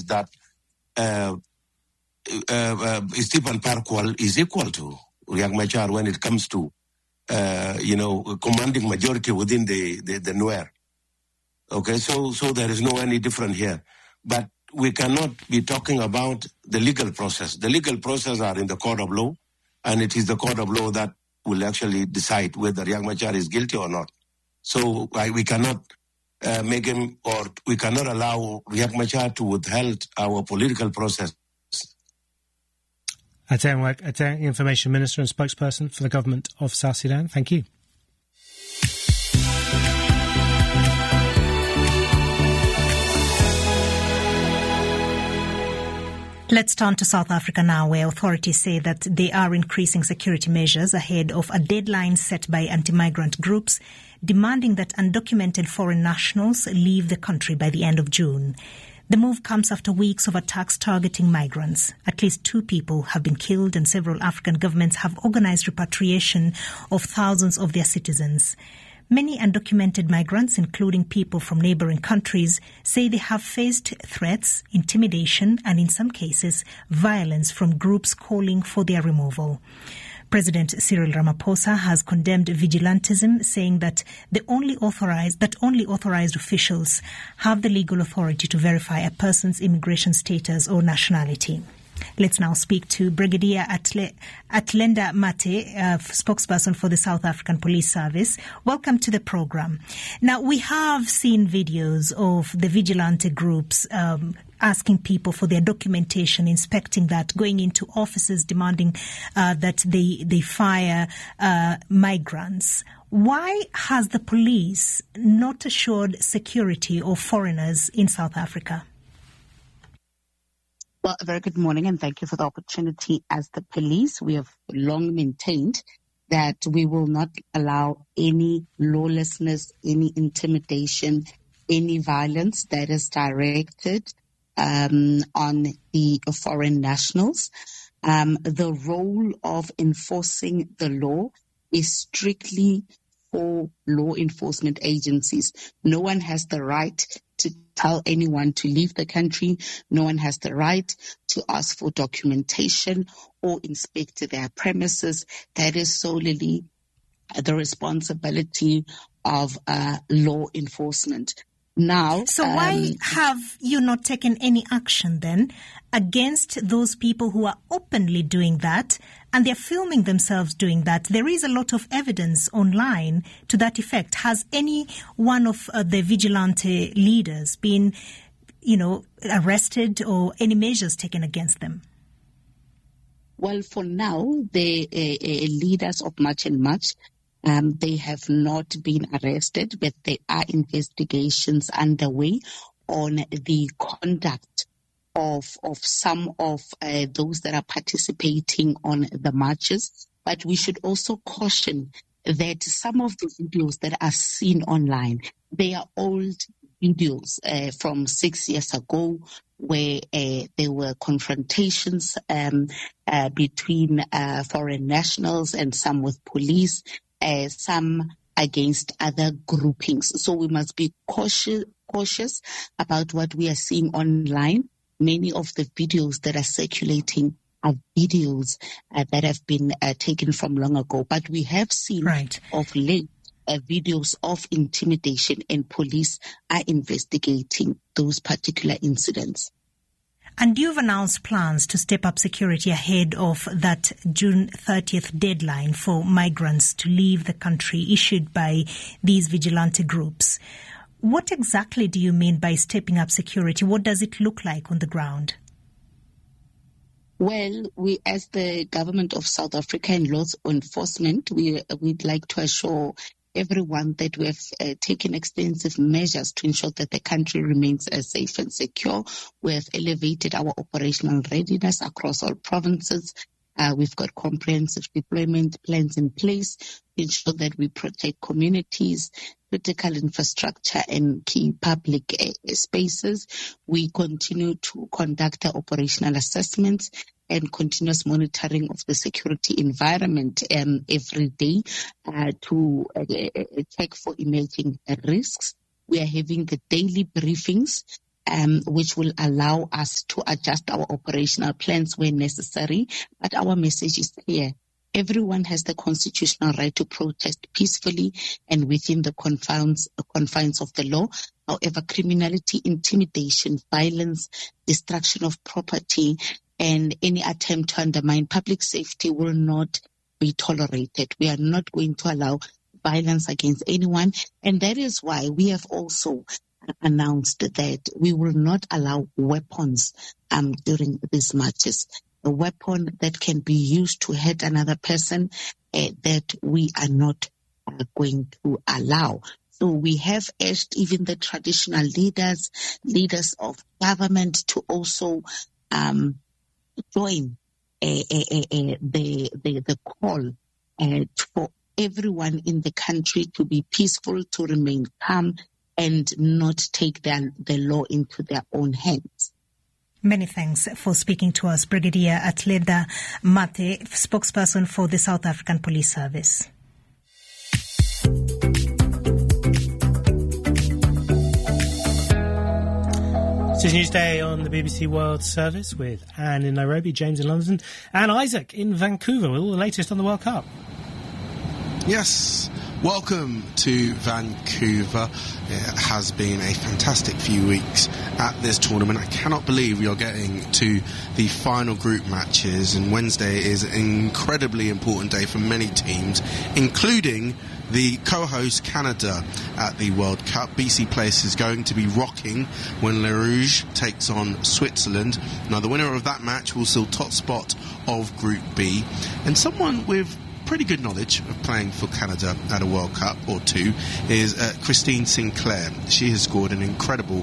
that Stephen Parkwall is equal to Riek Machar when it comes to, commanding majority within the Nuer. Okay, so there is no any different here. But we cannot be talking about the legal process. The legal process are in the court of law, and it is the court of law that will actually decide whether Riek Machar is guilty or not. So we cannot make him, or we cannot allow Riek Machar to withhold our political process. Ateng, Information Minister and spokesperson for the government of South Sudan. Thank you. Let's turn to South Africa now, where authorities say that they are increasing security measures ahead of a deadline set by anti-migrant groups demanding that undocumented foreign nationals leave the country by the end of June. The move comes after weeks of attacks targeting migrants. At least 2 people have been killed, and several African governments have organized repatriation of thousands of their citizens. Many undocumented migrants, including people from neighboring countries, say they have faced threats, intimidation, and in some cases, violence from groups calling for their removal. President Cyril Ramaphosa has condemned vigilantism, saying that only authorized officials have the legal authority to verify a person's immigration status or nationality. Let's now speak to Brigadier Atlenda Mate, spokesperson for the South African Police Service. Welcome to the program. Now, we have seen videos of the vigilante groups asking people for their documentation, inspecting that, going into offices demanding that they fire migrants. Why has the police not assured security of foreigners in South Africa? Well, a very good morning, and thank you for the opportunity. As the police, we have long maintained that we will not allow any lawlessness, any intimidation, any violence that is directed on the foreign nationals. The role of enforcing the law is strictly for law enforcement agencies. No one has the right to tell anyone to leave the country. No one has the right to ask for documentation or inspect their premises. That is solely the responsibility of law enforcement. Now, so why have you not taken any action then against those people who are openly doing that, and they're filming themselves doing that? There is a lot of evidence online to that effect. Has any one of the vigilante leaders been, arrested or any measures taken against them? Well, for now, the leaders of March and March, they have not been arrested, but there are investigations underway on the conduct of some of those that are participating on the marches. But we should also caution that some of the videos that are seen online, they are old videos from 6 years ago, where there were confrontations between foreign nationals and some with police, some against other groupings. So we must be cautious about what we are seeing online. Many of the videos that are circulating are videos that have been taken from long ago. But we have seen of late videos of intimidation, and police are investigating those particular incidents. And you've announced plans to step up security ahead of that June 30th deadline for migrants to leave the country issued by these vigilante groups. What exactly do you mean by stepping up security? What does it look like on the ground? Well, we, as the government of South Africa and law enforcement, we'd like to assure everyone that we have taken extensive measures to ensure that the country remains safe and secure. We have elevated our operational readiness across all provinces. We've got comprehensive deployment plans in place to ensure that we protect communities, critical infrastructure, and key public spaces. We continue to conduct our operational assessments and continuous monitoring of the security environment every day to check for emerging risks. We are having the daily briefings which will allow us to adjust our operational plans where necessary. But our message is clear. Everyone has the constitutional right to protest peacefully and within the confines of the law. However, criminality, intimidation, violence, destruction of property, and any attempt to undermine public safety will not be tolerated. We are not going to allow violence against anyone. And that is why we have also announced that we will not allow weapons during these matches. A weapon that can be used to hurt another person, that we are not going to allow. So we have urged even the traditional leaders of government to also join the call for everyone in the country to be peaceful, to remain calm, and not take the law into their own hands. Many thanks for speaking to us, Brigadier Atleda Mathe, spokesperson for the South African Police Service. This is Newsday on the BBC World Service with Anne in Nairobi, James in London, and Isaac in Vancouver with all the latest on the World Cup. Yes, welcome to Vancouver. It has been a fantastic few weeks at this tournament. I cannot believe we are getting to the final group matches, and Wednesday is an incredibly important day for many teams, including the co-host Canada at the World Cup. BC Place is going to be rocking when Le Rouge takes on Switzerland. Now, the winner of that match will still top spot of Group B, and someone with pretty good knowledge of playing for Canada at a World Cup or two is Christine Sinclair. She has scored an incredible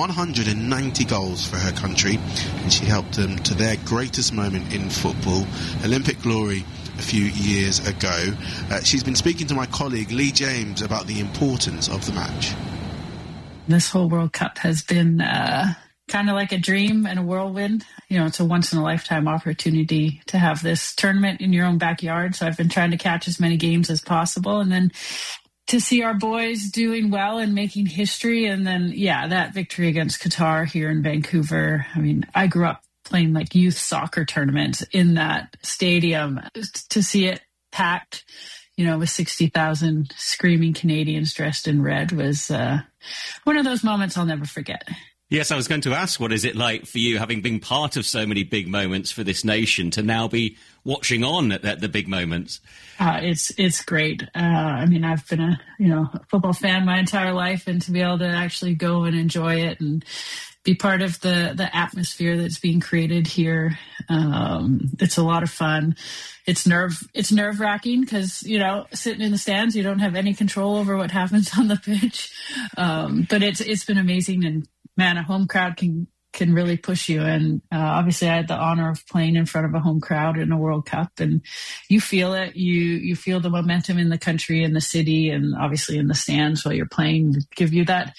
190 goals for her country, and she helped them to their greatest moment in football, Olympic glory a few years ago. She's been speaking to my colleague Lee James about the importance of the match. This whole World Cup has been kind of like a dream and a whirlwind. You know, it's a once-in-a-lifetime opportunity to have this tournament in your own backyard. So I've been trying to catch as many games as possible. And then to see our boys doing well and making history. And then, yeah, that victory against Qatar here in Vancouver. I mean, I grew up playing like youth soccer tournaments in that stadium. To see it packed, you know, with 60,000 screaming Canadians dressed in red was one of those moments I'll never forget. Yes, I was going to ask, what is it like for you, having been part of so many big moments for this nation, to now be watching on at the big moments? It's great. I mean, I've been a football fan my entire life, and to be able to actually go and enjoy it and be part of the atmosphere that's being created here, it's a lot of fun. It's nerve-wracking because, you know, sitting in the stands, you don't have any control over what happens on the pitch. But it's been amazing, and man, a home crowd can really push you. And obviously I had the honor of playing in front of a home crowd in a World Cup, and you feel it. You feel the momentum in the country and the city, and obviously in the stands while you're playing, give you that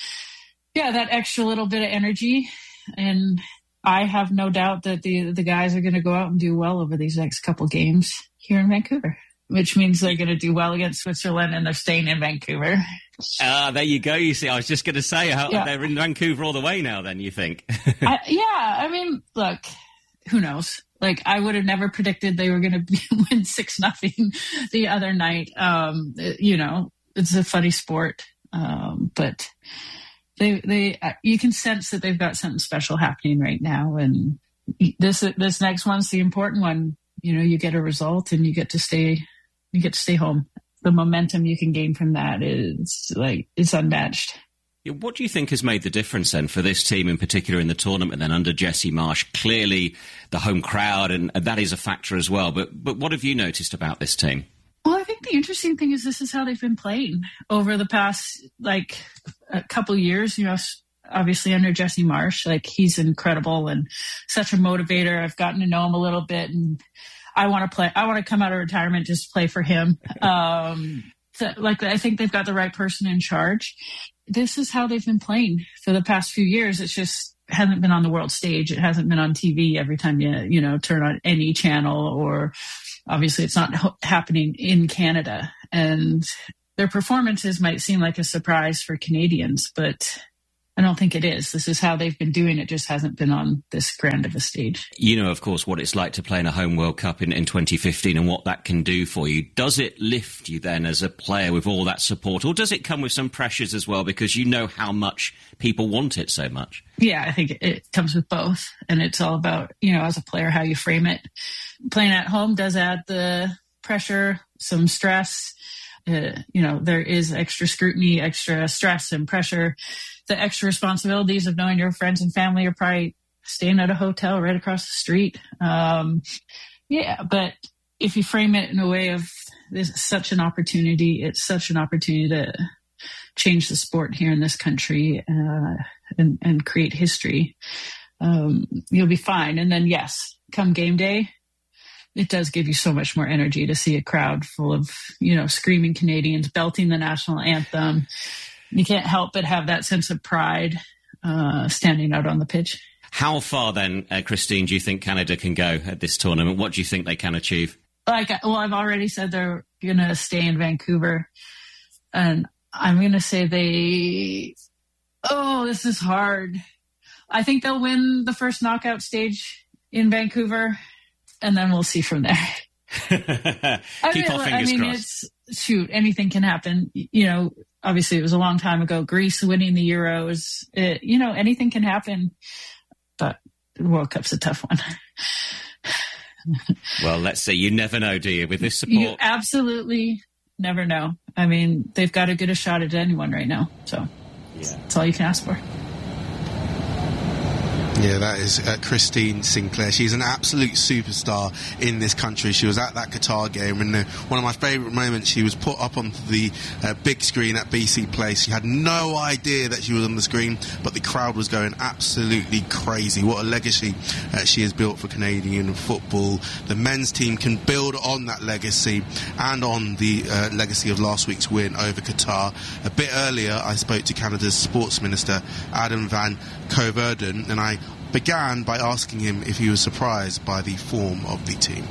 extra little bit of energy. And I have no doubt that the guys are going to go out and do well over these next couple games here in Vancouver, which means they're going to do well against Switzerland, and they're staying in Vancouver. There you go. You see, I was just going to say they're in Vancouver all the way now, then, you think? I mean, look, who knows? Like, I would have never predicted they were going to win 6-0 the other night. You know, it's a funny sport. But you can sense that they've got something special happening right now. And this next one's the important one. You know, you get a result and you get to stay home. The momentum you can gain from that is it's unmatched. What do you think has made the difference then for this team in particular in the tournament then under Jesse Marsch? Clearly the home crowd, and that is a factor as well. But what have you noticed about this team? Well, I think the interesting thing is this is how they've been playing over the past, a couple years, you know, obviously under Jesse Marsch. Like, he's incredible and such a motivator. I've gotten to know him a little bit, and I want to play. I want to come out of retirement just to play for him. I think they've got the right person in charge. This is how they've been playing for the past few years. It's just hasn't been on the world stage. It hasn't been on TV every time you turn on any channel, or obviously it's not happening in Canada. And their performances might seem like a surprise for Canadians, but I don't think it is. This is how they've been doing it, just hasn't been on this grand of a stage. You know, of course, what it's like to play in a home World Cup in 2015 and what that can do for you. Does it lift you then as a player with all that support, or does it come with some pressures as well because you know how much people want it so much? Yeah, I think it comes with both. And it's all about, as a player, how you frame it. Playing at home does add the pressure, some stress. There is extra scrutiny, extra stress and pressure. The extra responsibilities of knowing your friends and family are probably staying at a hotel right across the street. But if you frame it in a way of this is such an opportunity, it's such an opportunity to change the sport here in this country and create history, you'll be fine. And then, yes, come game day, it does give you so much more energy to see a crowd full of, screaming Canadians, belting the national anthem. You can't help but have that sense of pride standing out on the pitch. How far then, Christine, do you think Canada can go at this tournament? What do you think they can achieve? I've already said they're going to stay in Vancouver. And I'm going to say this is hard. I think they'll win the first knockout stage in Vancouver, and then we'll see from there. Keep our fingers crossed. Anything can happen. Obviously it was a long time ago. Greece winning the Euros. Anything can happen. But the World Cup's a tough one. Well, let's see. You never know, do you, with this support? You absolutely never know. I mean, they've got as good a shot at anyone right now. So that's all you can ask for. Yeah, that is Christine Sinclair. She's an absolute superstar in this country. She was at that Qatar game, and one of my favourite moments, she was put up onto the big screen at BC Place. She had no idea that she was on the screen, but the crowd was going absolutely crazy. What a legacy she has built for Canadian football. The men's team can build on that legacy and on the legacy of last week's win over Qatar. A bit earlier, I spoke to Canada's Sports Minister, Adam Van Koeverden, and I began by asking him if he was surprised by the form of the team.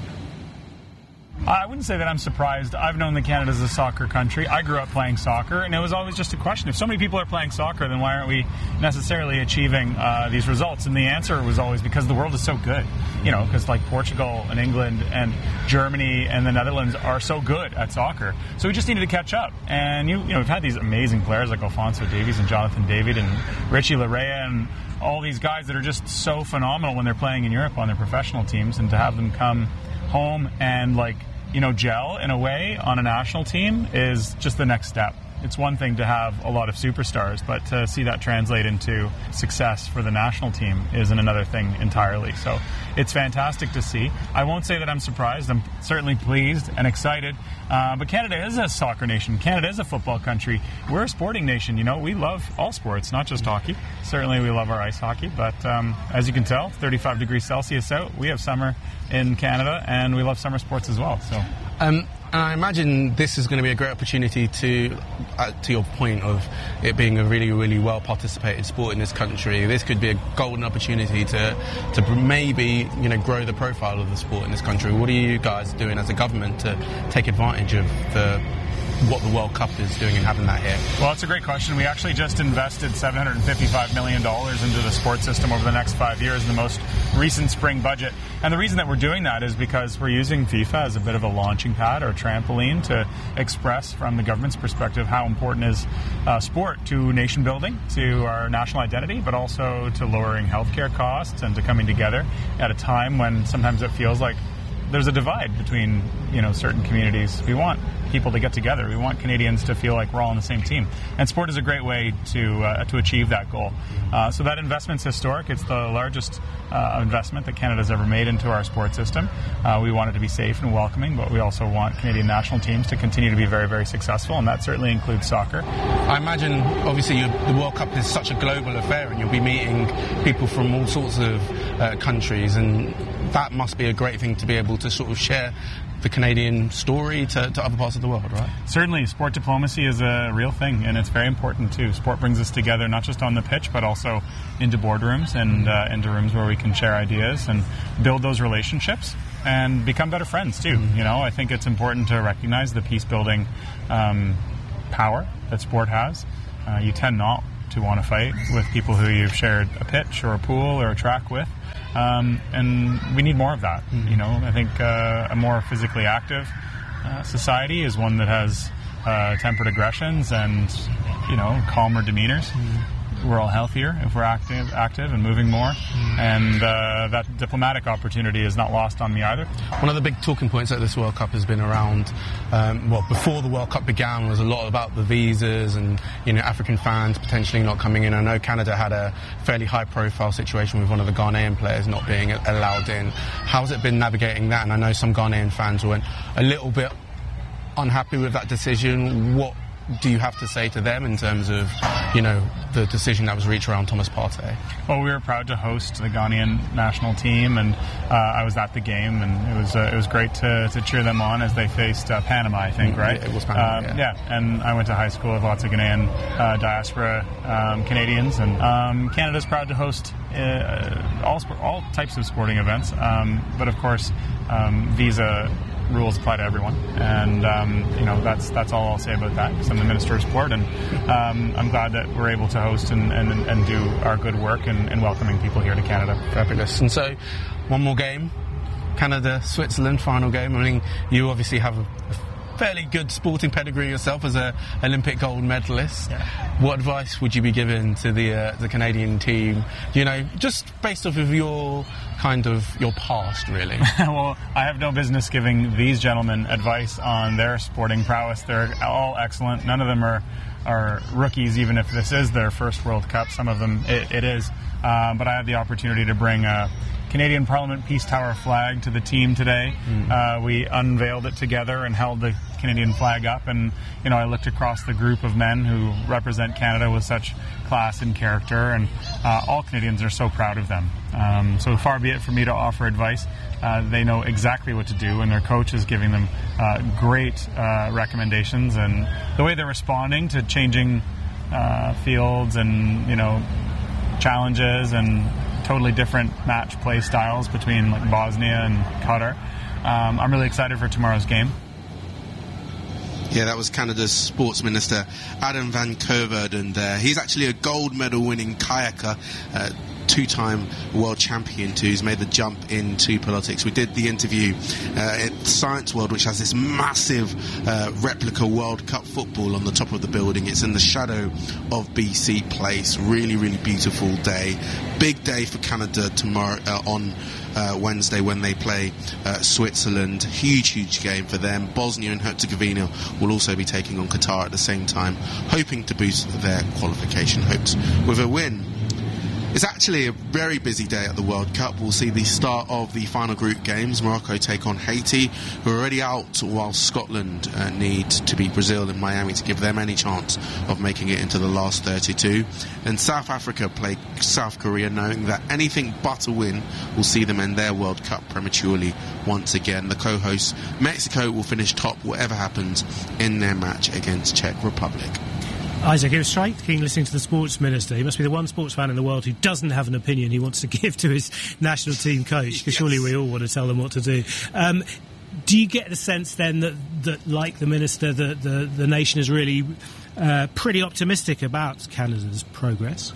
I wouldn't say that I'm surprised. I've known that Canada's a soccer country. I grew up playing soccer, and it was always just a question. If so many people are playing soccer, then why aren't we necessarily achieving these results? And the answer was always because the world is so good. Because like Portugal and England and Germany and the Netherlands are so good at soccer. So we just needed to catch up. And, we've had these amazing players like Alphonso Davies and Jonathan David and Richie Larea and all these guys that are just so phenomenal when they're playing in Europe on their professional teams, and to have them come home and gel in a way on a national team is just the next step. It's one thing to have a lot of superstars, but to see that translate into success for the national team is another thing entirely. So it's fantastic to see. I won't say that I'm surprised. I'm certainly pleased and excited. But Canada is a soccer nation. Canada is a football country. We're a sporting nation. We love all sports, not just hockey. Certainly we love our ice hockey. But as you can tell, 35 degrees Celsius out. We have summer in Canada, and we love summer sports as well. So. And I imagine this is going to be a great opportunity to your point of it being a really, really well participated sport in this country. This could be a golden opportunity to maybe grow the profile of the sport in this country. What are you guys doing as a government to take advantage of what the World Cup is doing and having that here? Well, it's a great question. We actually just invested $755 million into the sports system over the next 5 years in the most recent spring budget. And the reason that we're doing that is because we're using FIFA as a bit of a launching pad or a trampoline to express from the government's perspective how important is sport to nation building, to our national identity, but also to lowering healthcare costs and to coming together at a time when sometimes it feels like there's a divide between, certain communities. We want people to get together. We want Canadians to feel like we're all on the same team. And sport is a great way to achieve that goal. So that investment's historic. It's the largest investment that Canada's ever made into our sports system. We want it to be safe and welcoming, but we also want Canadian national teams to continue to be very, very successful, and that certainly includes soccer. I imagine, obviously, the World Cup is such a global affair, and you'll be meeting people from all sorts of countries, and that must be a great thing to be able to sort of share the Canadian story to other parts of the world, right? Certainly, sport diplomacy is a real thing, and it's very important too. Sport brings us together not just on the pitch, but also into boardrooms and into rooms where we can share ideas and build those relationships and become better friends too. Mm-hmm. I think it's important to recognize the peace-building power that sport has. You tend not to want to fight with people who you've shared a pitch or a pool or a track with. And we need more of that. You know, I think a more physically active society is one that has tempered aggressions and, you know, calmer demeanors. We're all healthier if we're active and moving more. And that diplomatic opportunity is not lost on me either. One of the big talking points at this World Cup has been around, before the World Cup began, was a lot about the visas and, you know, African fans potentially not coming in. I know Canada had a fairly high-profile situation with one of the Ghanaian players not being allowed in. How's it been navigating that? And I know some Ghanaian fans were a little bit unhappy with that decision. What do you have to say to them in terms of, you know, the decision that was reached around Thomas Partey? Well, we were proud to host the Ghanaian national team, and I was at the game, and it was great to cheer them on as they faced Panama, I think, right? It was Panama, yeah. And I went to high school with lots of Ghanaian diaspora Canadians, and Canada's proud to host all types of sporting events, but of course visa rules apply to everyone, and you know, that's all I'll say about that, because I'm the Minister of Sport, and I'm glad that we're able to host and do our good work in welcoming people here to Canada. Fabulous. And so, one more game, Canada-Switzerland, final game. I mean, you obviously have a fairly good sporting pedigree yourself as an Olympic gold medalist. Yeah. What advice would you be giving to the Canadian team, you know, just based off of your past, really? Well, I have no business giving these gentlemen advice on their sporting prowess. They're all excellent. None of them are rookies, even if this is their first World Cup. Some of them it is. But I had the opportunity to bring a Canadian Parliament Peace Tower flag to the team today. We unveiled it together and held the Canadian flag up, and, you know, I looked across the group of men who represent Canada with such class and character, and all Canadians are so proud of them. So far be it for me to offer advice. They know exactly what to do, and their coach is giving them great recommendations, and the way they're responding to changing fields and, you know, challenges and totally different match play styles between, like, Bosnia and Qatar. I'm really excited for tomorrow's game. Yeah, that was Canada's Sports Minister, Adam Van Koeverden there. He's actually a gold medal winning kayaker, two-time world champion who's made the jump into politics. We did the interview at Science World, which has this massive replica World Cup football on the top of the building. It's in the shadow of BC Place. Really, really beautiful day. Big day for Canada tomorrow on Wednesday when they play Switzerland. Huge game for them. Bosnia and Herzegovina will also be taking on Qatar at the same time, hoping to boost their qualification hopes with a win. It's actually a very busy day at the World Cup. We'll see the start of the final group games. Morocco take on Haiti, who are already out, while Scotland need to beat Brazil and Miami to give them any chance of making it into the last 32. And South Africa play South Korea, knowing that anything but a win will see them end their World Cup prematurely once again. The co-hosts, Mexico, will finish top whatever happens in their match against Czech Republic. Isaac, it was striking listening to the sports minister. He must be the one sports fan in the world who doesn't have an opinion he wants to give to his national team coach, because surely we all want to tell them what to do. Do you get the sense then that like the minister, the nation is really pretty optimistic about Canada's progress?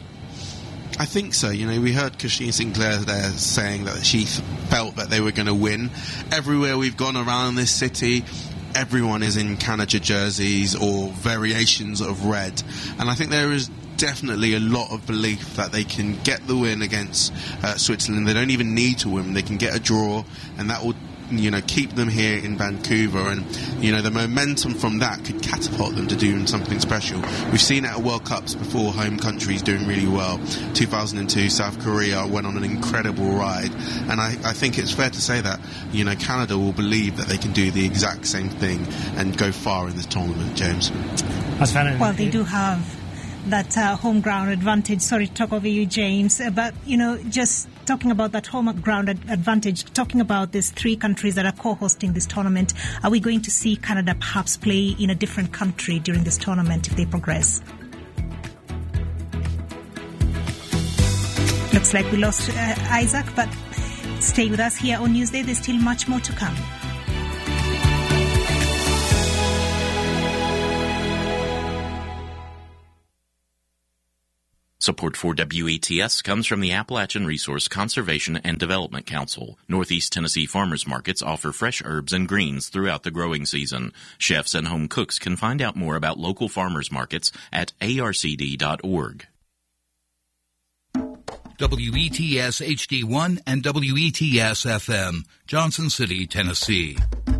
I think so. You know, we heard Christine Sinclair there saying that she felt that they were going to win. Everywhere we've gone around this city, everyone is in Canada jerseys or variations of red, and I think there is definitely a lot of belief that they can get the win against Switzerland. They don't even need to win, they can get a draw, and that will, you know, keep them here in Vancouver, and, you know, the momentum from that could catapult them to doing something special. We've seen it at World Cups before, home countries doing really well. 2002, South Korea went on an incredible ride, and I think it's fair to say that, you know, Canada will believe that they can do the exact same thing and go far in this tournament, James. Well, they do have that home ground advantage. Sorry to talk over you, James, but, you know, just talking about that home ground advantage, talking about these three countries that are co-hosting this tournament, are we going to see Canada perhaps play in a different country during this tournament if they progress? Looks like we lost Isaac, but stay with us here on Newsday. There's still much more to come. Support for WETS comes from the Appalachian Resource Conservation and Development Council. Northeast Tennessee farmers markets offer fresh herbs and greens throughout the growing season. Chefs and home cooks can find out more about local farmers markets at arcd.org. WETS HD1 and WETS FM, Johnson City, Tennessee.